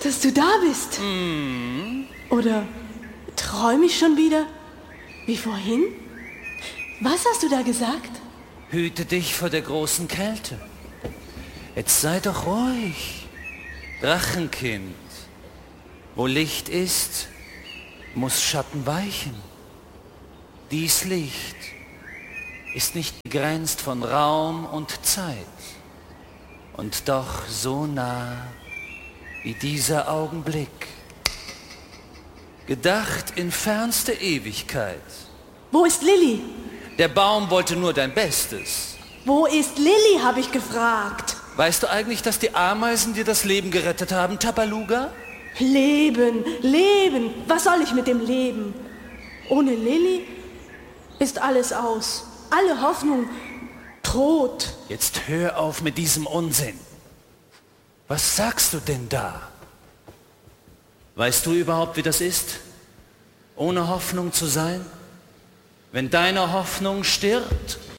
dass du da bist. Oder träume ich schon wieder? Wie vorhin? Was hast du da gesagt? Hüte dich vor der großen Kälte. Jetzt sei doch ruhig. Drachenkind, wo Licht ist, muss Schatten weichen. Dies Licht ist nicht begrenzt von Raum und Zeit und doch so nah wie dieser Augenblick, gedacht in fernste Ewigkeit. Wo ist Lilly? Der Baum wollte nur dein Bestes. Wo ist Lilly, habe ich gefragt. Weißt du eigentlich, dass die Ameisen dir das Leben gerettet haben, Tabaluga? Leben, Leben. Was soll ich mit dem Leben? Ohne Lilly ist alles aus. Alle Hoffnung tot. Jetzt hör auf mit diesem Unsinn. Was sagst du denn da? Weißt du überhaupt, wie das ist, ohne Hoffnung zu sein? Wenn deine Hoffnung stirbt?